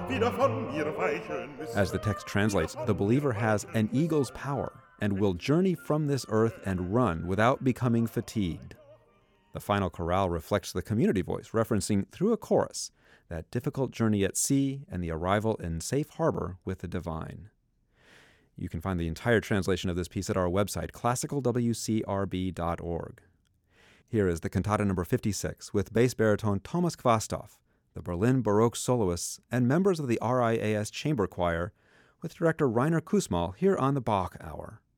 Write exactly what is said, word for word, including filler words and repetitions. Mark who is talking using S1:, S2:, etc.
S1: wieder von mir weichen müssen.
S2: As the text translates, the believer has an eagle's power and will journey from this earth and run without becoming fatigued. The final chorale reflects the community voice, referencing through a chorus that difficult journey at sea and the arrival in safe harbor with the divine. You can find the entire translation of this piece at our website, classical w c r b dot org. Here is the cantata number fifty-six with bass baritone Thomas Quasthoff, the Berlin Baroque soloists, and members of the R I A S Chamber Choir, with director Rainer Kussmaul here on the Bach Hour.